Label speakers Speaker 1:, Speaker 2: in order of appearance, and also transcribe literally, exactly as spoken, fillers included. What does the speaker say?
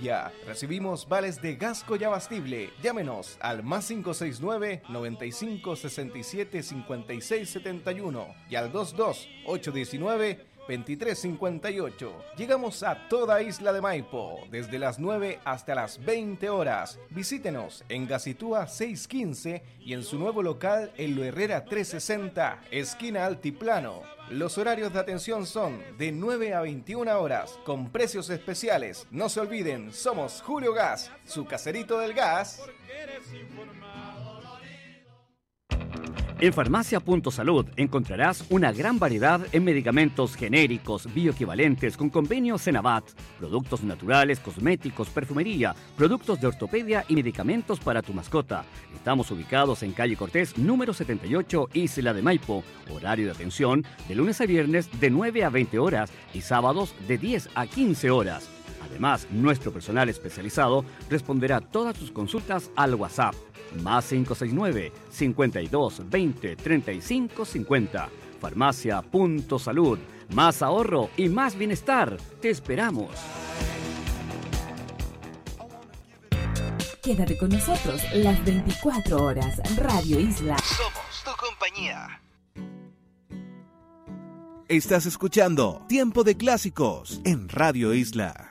Speaker 1: limpia. Recibimos vales de gas Collabastible. Llámenos al más cinco seis nueve, noventa y cinco, sesenta y siete, cincuenta y seis setenta y uno y al dos dos, ocho diecinueve, veintitrés cincuenta y ocho. Llegamos a toda Isla de Maipo, desde las nueve hasta las veinte horas. Visítenos en Gacitúa seiscientos quince y en su nuevo local en Lo Herrera trescientos sesenta, esquina Altiplano. Los horarios de atención son de nueve a veintiuna horas, con precios especiales. No se olviden, somos Julio Gas, su caserito del gas.
Speaker 2: En Farmacia Punto Salud encontrarás una gran variedad en medicamentos genéricos, bioequivalentes con convenio Senabat, productos naturales, cosméticos, perfumería, productos de ortopedia y medicamentos para tu mascota. Estamos ubicados en calle Cortés, número setenta y ocho, Isla de Maipo. Horario de atención de lunes a viernes de nueve a veinte horas y sábados de diez a quince horas. Además, nuestro personal especializado responderá todas tus consultas al WhatsApp. Más cinco seis nueve, cincuenta y dos, veinte, treinta y cinco, cincuenta. Farmacia Punto Salud. Más ahorro y más bienestar. Te esperamos.
Speaker 3: Quédate con nosotros las veinticuatro horas. Radio Isla.
Speaker 4: Somos tu compañía.
Speaker 5: Estás escuchando Tiempo de Clásicos en Radio Isla.